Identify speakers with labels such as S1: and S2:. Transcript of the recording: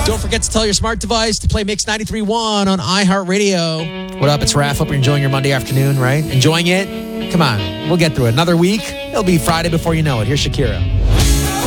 S1: Don't forget to tell your smart device to play Mix 93.1 on iHeartRadio. What up? It's Raph. Hope you're enjoying your Monday afternoon, right? Enjoying it? Come on. We'll get through it. Another week. It'll be Friday before you know it. Here's Shakira.